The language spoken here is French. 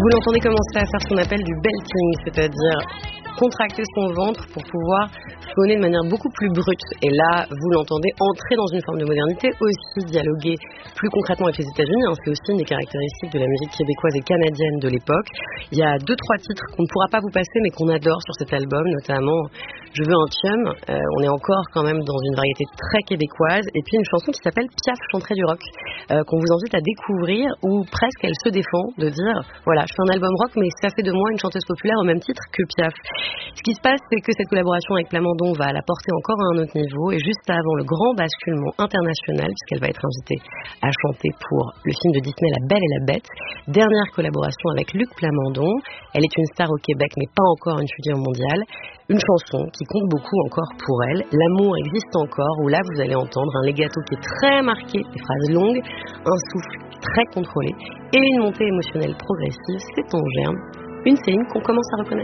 Vous l'entendez commencer à faire ce qu'on appelle du belting, c'est-à-dire contracter son ventre pour pouvoir sonner de manière beaucoup plus brute. Et là, vous l'entendez entrer dans une forme de modernité, aussi dialoguer plus concrètement avec les États-Unis. C'est aussi une des caractéristiques de la musique québécoise et canadienne de l'époque. Il y a 2-3 titres qu'on ne pourra pas vous passer, mais qu'on adore sur cet album, notamment Je veux un chum. On est encore quand même dans une variété très québécoise. Et puis une chanson qui s'appelle Piaf chanterait du rock, qu'on vous invite à découvrir, où presque elle se défend de dire, voilà, je fais un album rock, mais ça fait de moi une chanteuse populaire au même titre que Piaf. Ce qui se passe, c'est que cette collaboration avec Plamondon va la porter encore à un autre niveau, et juste avant le grand basculement international, puisqu'elle va être invitée à chanter pour le film de Disney La Belle et la Bête, dernière collaboration avec Luc Plamondon. Elle est une star au Québec, mais pas encore une figure mondiale. Une chanson qui compte beaucoup encore pour elle. L'amour existe encore, où là vous allez entendre un legato qui est très marqué, des phrases longues, un souffle très contrôlé et une montée émotionnelle progressive. C'est en germe, une Céline qu'on commence à reconnaître.